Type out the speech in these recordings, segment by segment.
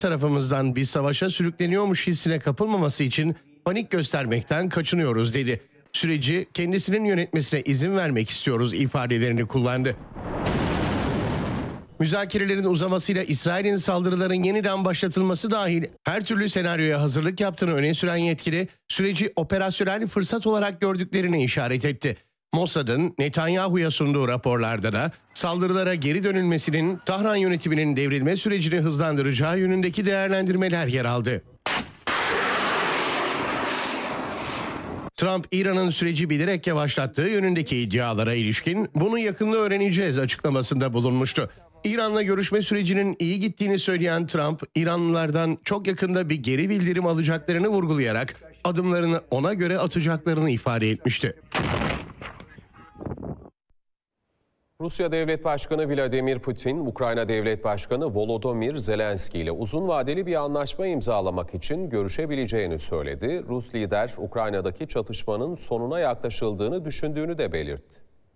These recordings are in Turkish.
tarafımızdan bir savaşa sürükleniyormuş hissine kapılmaması için panik göstermekten kaçınıyoruz dedi. Süreci kendisinin yönetmesine izin vermek istiyoruz ifadelerini kullandı. Müzakerelerin uzamasıyla İsrail'in saldırıların yeniden başlatılması dahil her türlü senaryoya hazırlık yaptığını öne süren yetkili, süreci operasyonel fırsat olarak gördüklerini işaret etti. Mossad'ın Netanyahu'ya sunduğu raporlarda da saldırılara geri dönülmesinin Tahran yönetiminin devrilme sürecini hızlandıracağı yönündeki değerlendirmeler yer aldı. Trump, İran'ın süreci bilerek yavaşlattığı yönündeki iddialara ilişkin bunu yakında öğreneceğiz açıklamasında bulunmuştu. İran'la görüşme sürecinin iyi gittiğini söyleyen Trump, İranlılardan çok yakında bir geri bildirim alacaklarını vurgulayarak adımlarını ona göre atacaklarını ifade etmişti. Rusya Devlet Başkanı Vladimir Putin, Ukrayna Devlet Başkanı Volodymyr Zelenski ile uzun vadeli bir anlaşma imzalamak için görüşebileceğini söyledi. Rus lider, Ukrayna'daki çatışmanın sonuna yaklaşıldığını düşündüğünü de belirtti.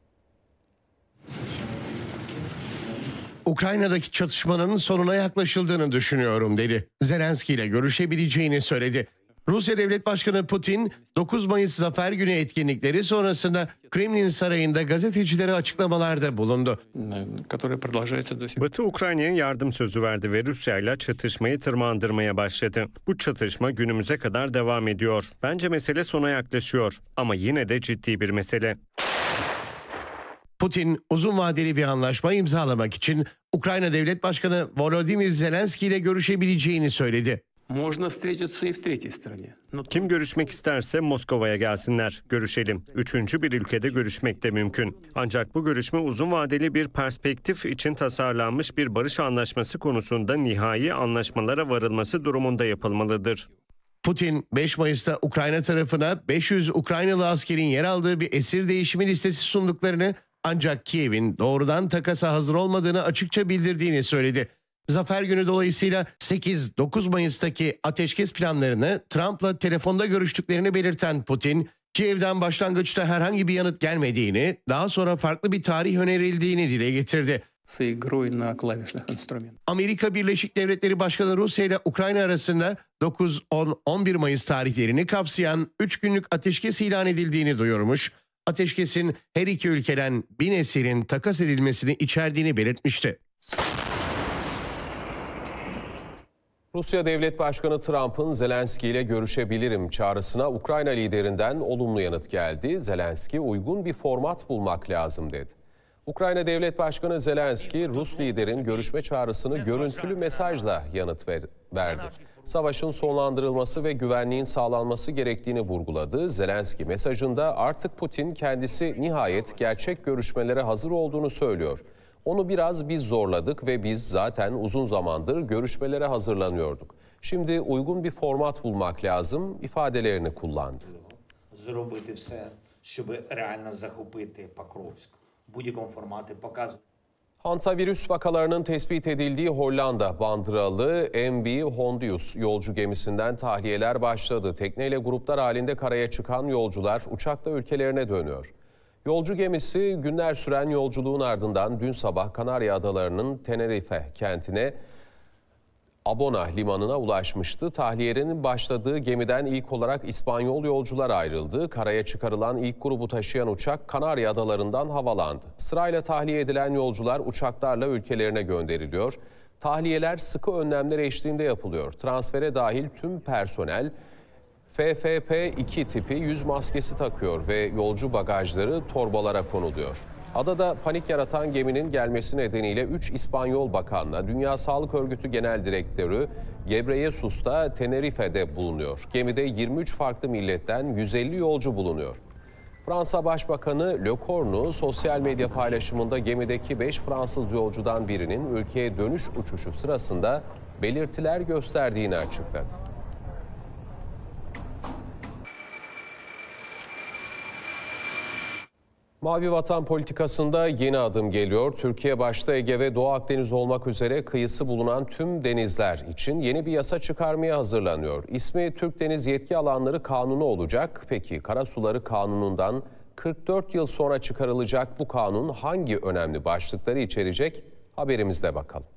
Ukrayna'daki çatışmanın sonuna yaklaşıldığını düşünüyorum dedi. Zelenski ile görüşebileceğini söyledi. Rusya Devlet Başkanı Putin, 9 Mayıs Zafer Günü etkinlikleri sonrasında Kremlin Sarayı'nda gazetecilere açıklamalarda bulundu. Batı Ukrayna'ya yardım sözü verdi ve Rusya ile çatışmayı tırmandırmaya başladı. Bu çatışma günümüze kadar devam ediyor. Bence mesele sona yaklaşıyor ama yine de ciddi bir mesele. Putin, uzun vadeli bir anlaşma imzalamak için Ukrayna Devlet Başkanı Volodymyr Zelenski ile görüşebileceğini söyledi. Kim görüşmek isterse Moskova'ya gelsinler, görüşelim. Üçüncü bir ülkede görüşmek de mümkün. Ancak bu görüşme uzun vadeli bir perspektif için tasarlanmış bir barış anlaşması konusunda nihai anlaşmalara varılması durumunda yapılmalıdır. Putin, 5 Mayıs'ta Ukrayna tarafına 500 Ukraynalı askerin yer aldığı bir esir değişimi listesi sunduklarını, ancak Kiev'in doğrudan takasa hazır olmadığını açıkça bildirdiğini söyledi. Zafer Günü dolayısıyla 8-9 Mayıs'taki ateşkes planlarını Trump'la telefonda görüştüklerini belirten Putin, Kiev'den başlangıçta herhangi bir yanıt gelmediğini, daha sonra farklı bir tarih önerildiğini dile getirdi. Amerika Birleşik Devletleri Başkanı Rusya ile Ukrayna arasında 9, 10, 11 Mayıs tarihlerini kapsayan 3 günlük ateşkes ilan edildiğini duyurmuş. Ateşkesin her iki ülkeden 1000 esirin takas edilmesini içerdiğini belirtmişti. Rusya Devlet Başkanı Trump'ın Zelenski ile görüşebilirim çağrısına Ukrayna liderinden olumlu yanıt geldi. Zelenski, uygun bir format bulmak lazım dedi. Ukrayna Devlet Başkanı Zelenski, Rus liderin görüşme çağrısını görüntülü mesajla yanıt verdi. Savaşın sonlandırılması ve güvenliğin sağlanması gerektiğini vurguladı. Zelenski mesajında artık Putin kendisi nihayet gerçek görüşmelere hazır olduğunu söylüyor. Onu biraz biz zorladık ve biz zaten uzun zamandır görüşmelere hazırlanıyorduk. Şimdi uygun bir format bulmak lazım ifadelerini kullandı. Hantavirüs vakalarının tespit edildiği Hollanda bandıralı MV Hondius yolcu gemisinden tahliyeler başladı. Tekneyle gruplar halinde karaya çıkan yolcular uçakla ülkelerine dönüyor. Yolcu gemisi günler süren yolculuğun ardından dün sabah Kanarya Adaları'nın Tenerife kentine Abona limanına ulaşmıştı. Tahliyenin başladığı gemiden ilk olarak İspanyol yolcular ayrıldı. Karaya çıkarılan ilk grubu taşıyan uçak Kanarya Adaları'ndan havalandı. Sırayla tahliye edilen yolcular uçaklarla ülkelerine gönderiliyor. Tahliyeler sıkı önlemler eşliğinde yapılıyor. Transfere dahil tüm personel FFP2 tipi yüz maskesi takıyor ve yolcu bagajları torbalara konuluyor. Adada panik yaratan geminin gelmesi nedeniyle 3 İspanyol bakanla Dünya Sağlık Örgütü Genel Direktörü Ghebreyesus da Tenerife'de bulunuyor. Gemide 23 farklı milletten 150 yolcu bulunuyor. Fransa Başbakanı Le Cornu sosyal medya paylaşımında gemideki 5 Fransız yolcudan birinin ülkeye dönüş uçuşu sırasında belirtiler gösterdiğini açıkladı. Mavi Vatan politikasında yeni adım geliyor. Türkiye başta Ege ve Doğu Akdeniz olmak üzere kıyısı bulunan tüm denizler için yeni bir yasa çıkarmaya hazırlanıyor. İsmi Türk Deniz Yetki Alanları Kanunu olacak. Peki Karasuları Kanunu'ndan 44 yıl sonra çıkarılacak bu kanun hangi önemli başlıkları içerecek? Haberimizde bakalım.